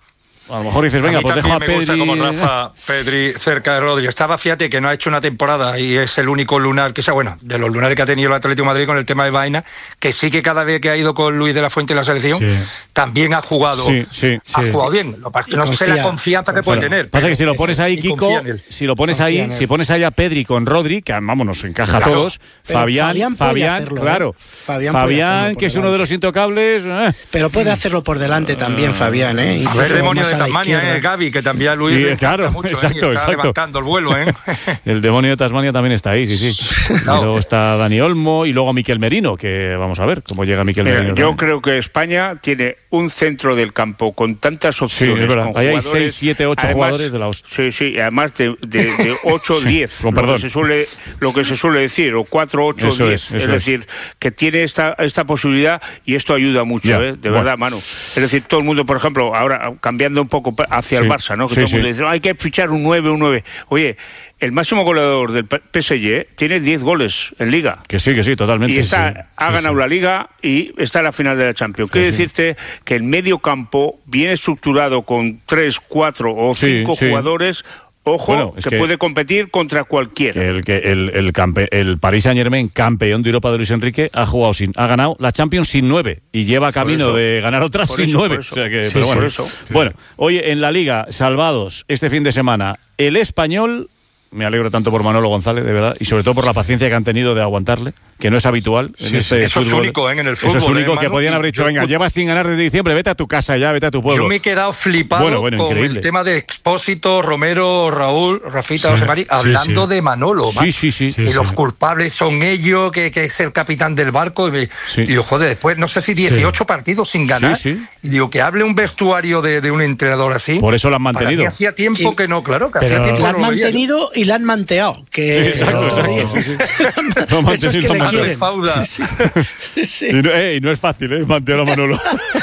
a lo mejor dices, venga, a pues dejo a me Pedri. Gusta como Rafa Pedri cerca de Rodri. Estaba, fíjate, que no ha hecho una temporada y es el único lunar, que sea bueno, de los lunares que ha tenido el Atlético de Madrid con el tema de Vaina, que sí que cada vez que ha ido con Luis de la Fuente en la selección, sí, también ha jugado. Sí, sí, ha sí, jugado sí. bien. Lo que no sé la confianza que puede bueno, tener. Pasa que si lo pones ahí, Kiko, si lo pones ahí, si pones ahí a Pedri con Rodri, que vamos, nos encaja claro, a todos. Fabián, Fabián, Fabián, hacerlo, claro. ¿eh? Fabián, Fabián que es uno de los intocables. Eh. Pero puede hacerlo por delante también, Fabián, ¿eh? A ver, demonio de Tasmania, eh, Gaby, que también a Luis y, le claro, mucho, exacto, ¿eh? Y está exacto. levantando el vuelo, ¿eh? El demonio de Tasmania también está ahí, sí, sí. No. Y luego está Dani Olmo y luego Miquel Merino, que vamos a ver cómo llega Miquel Mira, Merino. yo también. creo que España tiene un centro del campo con tantas Sí, opciones. es verdad. Con Ahí hay jugadores, seis, siete, ocho además, jugadores de la hostia. Sí, sí, además de, de, de ocho o diez. Con perdón. Lo que se suele, lo que se suele decir, o cuatro, ocho o Eso diez. es, Es, eso decir, que tiene esta, esta posibilidad y esto ayuda mucho, Ya, ¿eh? De bueno. verdad, Manu. Es decir, todo el mundo, por ejemplo, ahora cambiando un poco hacia Sí, el Barça, ¿no? Que sí, todo el mundo sí. dice, no, hay que fichar un nueve, un nueve. Oye, el máximo goleador del P S G tiene diez goles en Liga. Que sí, que sí, totalmente. Y está, sí, sí. ha Sí, ganado sí. la Liga y está en la final de la Champions. Quiere Sí, sí. decirte que el medio campo viene estructurado con tres, cuatro o Sí, cinco sí. jugadores. Ojo, Bueno, es que, que- puede competir contra cualquiera. Que el, que el, el, campe, el Paris Saint-Germain, campeón de Europa de Luis Enrique, ha jugado sin, ha ganado la Champions sin nueve y lleva camino eso. de ganar otras Por sin eso, nueve. por eso. O sea que, Sí, pero sí, bueno. por eso. Bueno, oye, en la Liga, salvados este fin de semana, el Español. Me alegro tanto por Manolo González, de verdad, y sobre todo por la paciencia que han tenido de aguantarle, que no es habitual en Sí, este sí. Eso fútbol. es único, ¿eh? En el fútbol. Eso es único, ¿eh, que Manu? podían haber dicho, Yo- venga, llevas sin ganar desde diciembre, vete a tu casa ya, vete a tu pueblo. Yo me he quedado flipado Bueno, bueno, con increíble. el tema de Expósito, Romero, Raúl, Rafita, Sí, José Mari, sí, hablando sí. de Manolo. Sí, man. sí, sí. Y Sí, los sí. culpables son ellos, que, que es el capitán del barco. Y, me, Sí. y digo, joder, después no sé si dieciocho partidos sin ganar. Sí, sí. Y digo, que hable un vestuario de, de un entrenador así. Por eso lo han Para mantenido. mí hacía tiempo Sí. que no, claro, que Pero- hacía tiempo La que han no lo veía yo. mantenido y la han manteado. Que... Sí, exacto, exacto. Sí, sí. Lo Eso es que mantenido, le Manolo. quieren. Paula. Sí, sí. Sí. Y no, eh, y no es fácil, ¿eh? Mantener a Manolo.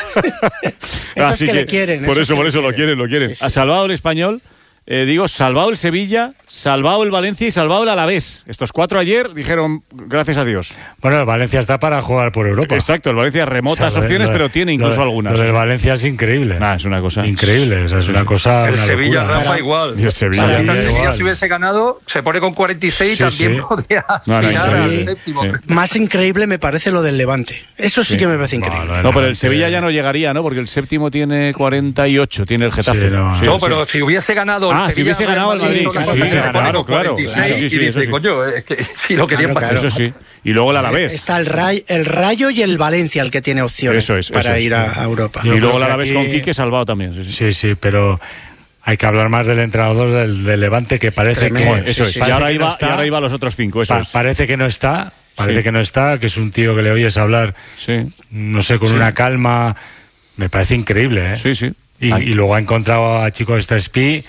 Eso es que le quieren, Por eso eso, es que por le eso lo quieren, lo quieren. Ha salvado el Español, eh, digo, salvado el Sevilla, salvado el Valencia y salvado el Alavés. Estos cuatro ayer dijeron, gracias a Dios. Bueno, el Valencia está para jugar por Europa. Exacto, el Valencia remotas O sea, lo de- opciones, lo de- pero tiene lo incluso de- algunas. Lo del Valencia es increíble. Nah, es una cosa. Increíble, o sea, es una cosa. El una Sevilla, locura. Rafa, igual. Y el Sevilla. Si el Sevilla Sevilla igual. si hubiese ganado, se pone con cuarenta y seis y Sí, también sí. podría No, no, aspirar al increíble. séptimo. Sí. Más increíble me parece lo del Levante. Eso sí, Sí. que me parece increíble. No, No, pero el Sevilla ya no llegaría, ¿no? Porque el séptimo tiene cuarenta y ocho, tiene el Getafe. Sí, no, Sí, No, sí. pero si hubiese ganado el Ah, si Sevilla, hubiese ganado el Madrid, una sí, cosa sí, que se claro, pone con claro. cuarenta y seis Sí, sí, y eso dice, sí. coño, es que si lo querían Claro, pasar. Eso sí. Y luego el Alavés. Está el, Ray, el Rayo y el Valencia el que tiene opciones Eso es, para eso es. ir a, a Europa. Yo Y luego creo el que Alavés aquí- con Quique salvado también. Sí, sí. Sí, sí, pero hay que hablar más del entrenador del, del Levante, que parece Tremendo. que. Joder, eso sí, es. sí. Y ahora parece que iba, no está. y ahora iba a los otros cinco, eso Pa- es. Parece que no está, parece Sí. que no está, que es un tío que le oyes hablar, Sí, no sé, con Sí. una calma. Me parece increíble, ¿eh? sí, sí. Y, Ah, y luego ha encontrado a Chico Estespi,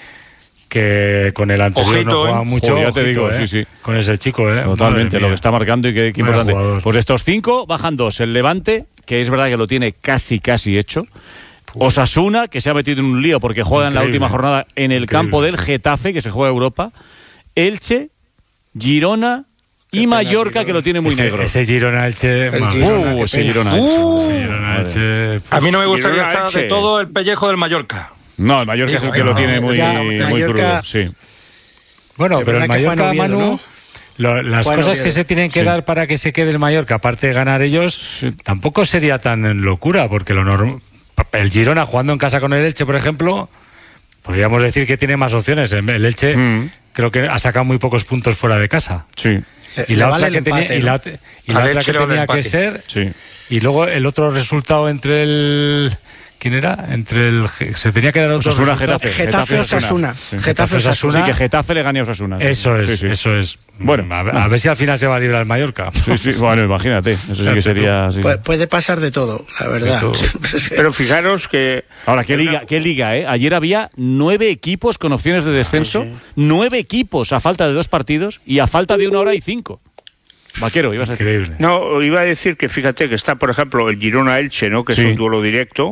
que con el anterior Ojito, no jugaba ¿eh? mucho. Joder, ya te ojito, digo, ¿eh? sí, sí. Con ese chico, ¿eh? Totalmente, Madre lo mía. que está marcando y qué, qué Vaya importante. jugador. Pues de estos cinco bajan dos. El Levante, que es verdad que lo tiene casi, casi hecho. Osasuna, que se ha metido en un lío porque juega en la Increíble. última jornada en el Increíble. campo del Getafe, que se juega Europa. Elche, Girona y Mallorca, que lo tiene muy ese, negro. Ese Girona Elche. El madre Girona, mía. Uh, qué ese pena. Girona Elche. Uh, Ese Girona Elche. A mí no me gustaría Girona, estar de Elche. todo el pellejo del Mallorca. No, el Mallorca es el que lo tiene muy, Ya, muy Mallorca- crudo. Sí. Bueno, Es pero el verdad que fue en Mallorca, Oviedo, Manu, ¿no? lo- las Fue en cosas Oviedo. que se tienen que Sí. dar para que se quede el Mallorca, aparte de ganar ellos, tampoco sería tan locura, porque lo norm- el Girona jugando en casa con el Elche, por ejemplo, podríamos decir que tiene más opciones. El Elche Mm. creo que ha sacado muy pocos puntos fuera de casa. Sí. Y Le la vale otra el que tenía, empate, y ¿no? la, y la Al otra Elche que le vale tenía el que empate. ser, Sí. y luego el otro resultado entre el ¿Quién era? Entre el se tenía que dar otro Osasuna, Getafe, Getafe, Osasuna. Getafe, Osasuna. Sí, que Getafe le gane a Osasuna. Eso es, sí, sí. eso es. Bueno, a ver, a ver si al final se va a librar el Mallorca. Sí, sí, bueno, imagínate. Eso sí que sería. Sí. Pu- puede pasar de todo, la verdad. Todo. Pero fijaros que. Ahora, ¿qué liga, qué liga, eh? Ayer había nueve equipos con opciones de descenso. Sí, sí. Nueve equipos a falta de dos partidos y a falta de una hora y cinco. Vaquero, ibas a decir. Increíble. No, iba a decir que fíjate que está, por ejemplo, el Girona-Elche, ¿no? Que sí. es un duelo directo.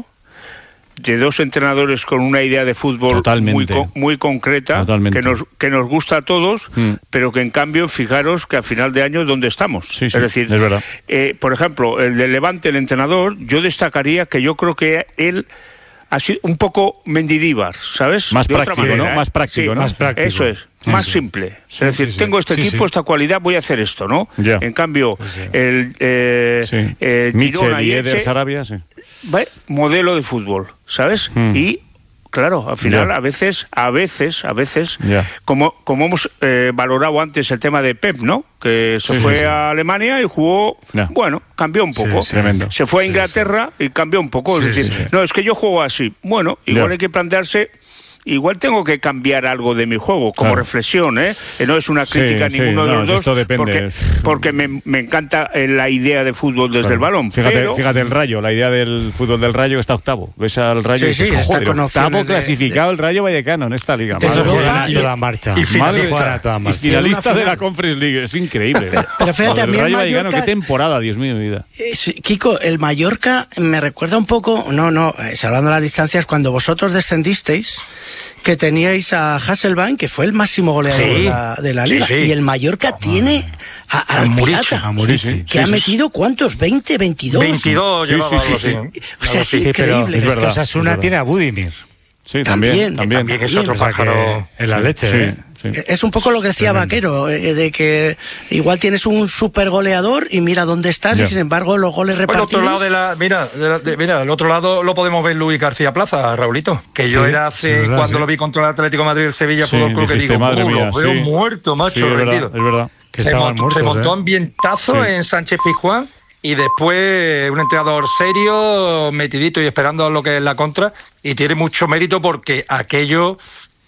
De dos entrenadores con una idea de fútbol muy, co- muy concreta, que nos, que nos gusta a todos, mm. pero que en cambio, fijaros que a final de año, ¿dónde estamos? Sí, sí, es decir, es verdad. Eh, por ejemplo, el de Levante, el entrenador, yo destacaría que yo creo que él ha sido un poco Mendidíbar, ¿sabes? Más de práctico, manera, ¿no? ¿eh? Más práctico, sí, ¿no? Más práctico. Eso es, sí, más sí. simple. Sí, es decir, sí, sí. tengo este sí, equipo, sí. esta cualidad, voy a hacer esto, ¿no? Yeah. En cambio, pues sí. el eh, sí. eh, Michel y Eder Sarabia, sí. ¿Ve? Modelo de fútbol, ¿sabes? Mm. Y claro, al final, yeah. a veces, a veces, a veces, yeah. como, como hemos eh, valorado antes el tema de Pep, ¿no? Que se sí, fue sí, sí. a Alemania y jugó, yeah. bueno, cambió un poco. Sí, tremendo. Se fue a Inglaterra sí, sí. y cambió un poco. Sí, es decir, sí, sí. no, es que yo juego así. Bueno, igual yeah. hay que plantearse. Igual tengo que cambiar algo de mi juego, como claro. reflexión, ¿eh? No es una crítica sí, a ninguno sí, de no, los dos, esto depende. porque, porque me, me encanta la idea de fútbol desde claro. el balón. Fíjate, pero... fíjate el Rayo, la idea del fútbol del Rayo está octavo. Ves al Rayo sí, y dices, sí, joder, octavo de, clasificado de, el Rayo Vallecano en esta liga. Eso juega a toda marcha. Y finalista, a toda marcha. Y finalista de la Conference League, es increíble. Pero, pero fíjate, el Rayo Vallecano, qué temporada, Dios mío, mi vida. Eh, Kiko, el Mallorca me recuerda un poco, no, no, eh, salvando las distancias, cuando vosotros descendisteis, que teníais a Hasselbank, que fue el máximo goleador sí, de, la, de la liga, sí, sí. y el Mallorca oh, tiene a, a, a Pirata, a Murici, sí, que sí, ha metido sí. ¿cuántos? veinte, veintidós. veintidós, sí, llevaba sí, sí, sí. sí. O sea, es sí, increíble. Es, es que Osasuna es tiene a Budimir. Sí, también, también, también, también es otro pájaro en la sí, leche. Sí, ¿eh? sí. Es un poco lo que decía Tremendo. Vaquero, eh, de que igual tienes un super goleador y mira dónde estás, yeah. y sin embargo los goles repartidos. Bueno, otro lado de la, mira, de la, de, mira, el otro lado lo podemos ver Luis García Plaza, Raulito, que yo sí, era hace, sí, verdad, cuando sí. lo vi contra el Atlético de Madrid, el Sevilla sí, Fútbol Club, que digo, madre oh, mía, lo veo sí. muerto, macho, sí, es verdad, es verdad. Que se, montó, muertos, se montó ¿eh? ambientazo sí. en Sánchez Pizjuán. Y después un entrenador serio, metidito y esperando lo que es la contra, y tiene mucho mérito porque aquello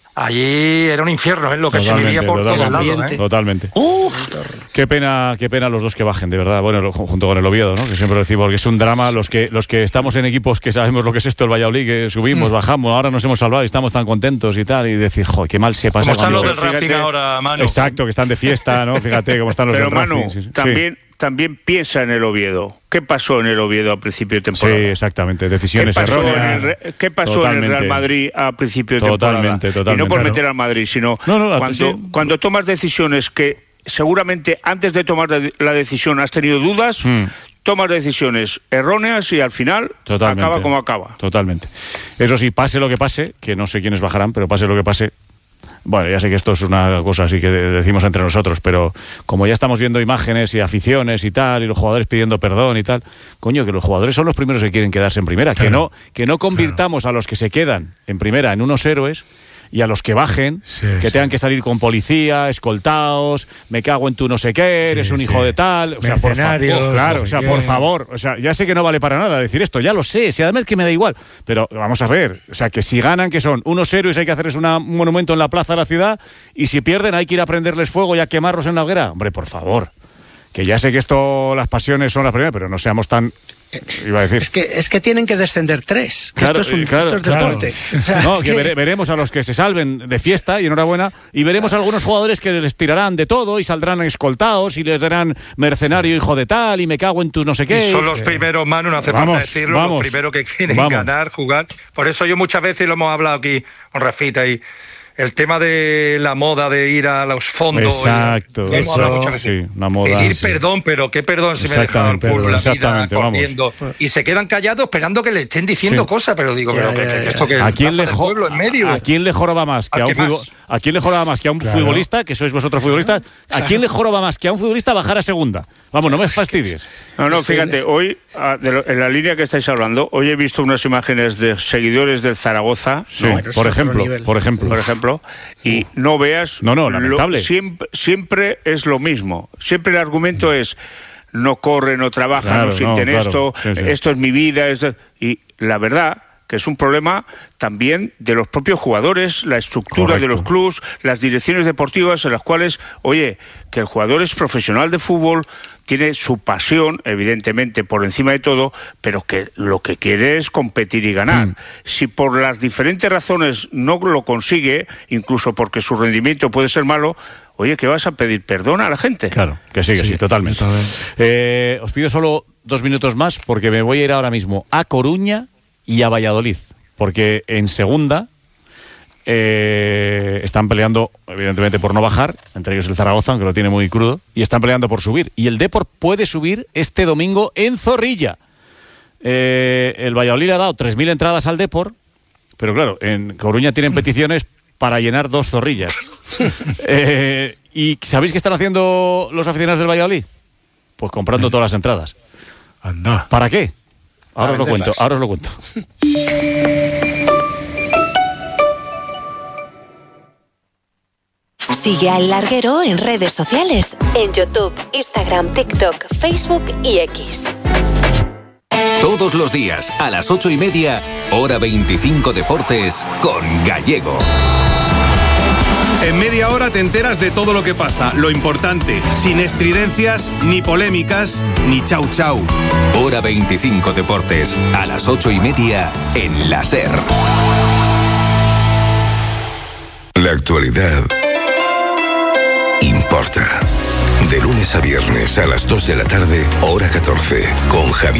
allí era un infierno, ¿eh? Lo que totalmente, se vivía por todos lados, ¿eh? Totalmente. Uf, qué pena, qué pena los dos que bajen, de verdad. Bueno, junto con el Oviedo, ¿no? Que siempre lo decimos, porque es un drama. Los que los que estamos en equipos que sabemos lo que es esto, el Valladolid, que subimos, mm. bajamos, ahora nos hemos salvado y estamos tan contentos y tal, y decir, joder, qué mal se pasa. Como están los del Racing ahora, Manu. Exacto, que están de fiesta, ¿no? Fíjate cómo están los Pero, del Racing. Manu, sí, sí. también... Sí. También piensa en el Oviedo. ¿Qué pasó en el Oviedo a principio de temporada? Sí, exactamente. Decisiones ¿Qué pasó, erróneas. en el, ¿qué pasó en el Real Madrid a principio de totalmente, temporada? Totalmente, y no por claro. meter al Madrid, sino no, no, cuando, sí. cuando tomas decisiones que seguramente antes de tomar la decisión has tenido dudas, mm. tomas decisiones erróneas y al final totalmente. acaba como acaba. Totalmente. Eso sí, pase lo que pase, que no sé quiénes bajarán, pero pase lo que pase. Bueno, ya sé que esto es una cosa así que decimos entre nosotros, pero como ya estamos viendo imágenes y aficiones y tal, y los jugadores pidiendo perdón y tal, coño, que los jugadores son los primeros que quieren quedarse en primera, claro. que no que no convirtamos claro. a los que se quedan en primera en unos héroes y a los que bajen, sí, que sí. tengan que salir con policía, escoltados, me cago en tu no sé qué, eres sí, un hijo sí. de tal, o sea, por favor, claro, no sé o sea, qué. por favor, o sea, ya sé que no vale para nada decir esto, ya lo sé, si además que me da igual, pero vamos a ver, o sea, que si ganan, que son unos héroes, hay que hacerles una, un monumento en la plaza de la ciudad, y si pierden hay que ir a prenderles fuego y a quemarlos en la hoguera, hombre, por favor, que ya sé que esto, las pasiones son las primeras, pero no seamos tan... Iba a decir. Es que, es que tienen que descender tres. Claro, esto es, un, claro, esto es claro. deporte. O sea, no, es que, que vere, veremos a los que se salven de fiesta y enhorabuena, y veremos a algunos jugadores que les tirarán de todo y saldrán escoltados y les darán mercenario, sí. hijo de tal, y me cago en tus no sé qué. Y son los primeros, Manu, no hace vamos, falta decirlo, vamos, los primeros que quieren vamos. ganar, jugar. Por eso yo muchas veces lo hemos hablado aquí con Rafita y el tema de la moda de ir a los fondos. Exacto, y, eso, sí, una moda. Pedir sí. perdón, pero qué perdón si me he dejado el pueblo, la vida corriendo. Y se quedan callados esperando que le estén diciendo sí. cosas, pero digo, ya, pero ya, que, ya, que esto que ¿A quién, le jo- pueblo en medio? ¿A quién le joroba más que a, a un futbol- ¿A quién le joroba más que a un claro. futbolista, que sois vosotros futbolistas? ¿A quién le joroba más que a un futbolista bajar a segunda? Vamos, no me fastidies. No, no, fíjate, hoy, en la línea que estáis hablando, hoy he visto unas imágenes de seguidores del Zaragoza, sí, ¿no? por, ejemplo, por ejemplo, por ejemplo, y no veas, no, no, lamentable. Lo, siempre, siempre es lo mismo, siempre el argumento es no corre, no trabaja, claro, no sienten no, claro, esto, sí, sí. esto es mi vida, esto, y la verdad que es un problema también de los propios jugadores, la estructura Correcto. de los clubes, las direcciones deportivas en las cuales, oye, que el jugador es profesional de fútbol, tiene su pasión, evidentemente, por encima de todo, pero que lo que quiere es competir y ganar. Mm. Si por las diferentes razones no lo consigue, incluso porque su rendimiento puede ser malo, oye, ¿qué vas a pedir perdón a la gente? Claro, que sí, que sí, sí totalmente. totalmente. Eh, os pido solo dos minutos más porque me voy a ir ahora mismo a Coruña y a Valladolid, porque en segunda eh, están peleando, evidentemente, por no bajar, entre ellos el Zaragoza, aunque lo tiene muy crudo, y están peleando por subir. Y el Depor puede subir este domingo en Zorrilla. Eh, el Valladolid le ha dado tres mil entradas al Depor, pero claro, en Coruña tienen peticiones para llenar dos zorrillas. eh, ¿Y sabéis qué están haciendo los aficionados del Valladolid? Pues comprando todas las entradas. Anda. ¿Para qué? Ahora os lo cuento, ahora os lo cuento. Sigue a El Larguero en redes sociales, en YouTube, Instagram, TikTok, Facebook y X. Todos los días, a las ocho y media, hora veinticinco Deportes, con Gallego. En media hora te enteras de todo lo que pasa, lo importante, sin estridencias, ni polémicas, ni chau chau. Hora veinticinco Deportes, a las ocho y media, en la SER. La actualidad importa. De lunes a viernes a las dos de la tarde, hora catorce, con Javier.